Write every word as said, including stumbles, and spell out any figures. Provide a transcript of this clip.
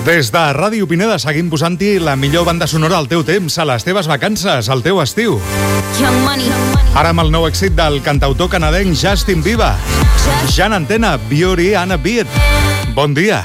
Des de Ràdio Pineda seguim posant-hi la millor banda sonora al teu temps, a les teves vacances, al teu estiu. Ara amb el nou èxit del cantautor canadenc Justin Bieber. Jan Antena, Beauty and a Beat. Bon dia.